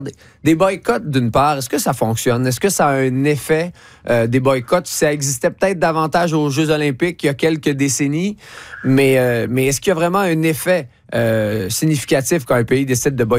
Des boycotts, d'une part, est-ce que ça fonctionne? Est-ce que ça a un effet des boycotts? Ça existait peut-être davantage aux Jeux olympiques il y a quelques décennies, mais est-ce qu'il y a vraiment un effet significatif quand un pays décide de boycotter